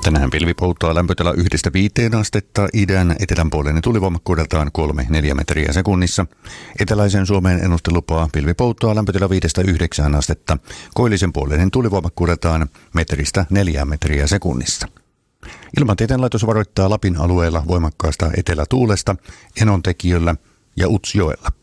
Tänään pilvi polttaa lämpötila 1-5 astetta, idän etelänpuoleinen tulivoimakkuudeltaan 3-4 metriä sekunnissa. Eteläisen Suomeen ennustelupaa pilvi polttaa lämpötila 5-9 astetta, koillisen puoleinen tulivoimakkuudeltaan 1-4 metriä sekunnissa. Ilmatieteen laitos varoittaa Lapin alueella voimakkaasta etelätuulesta Enontekiöllä ja Utsjoella.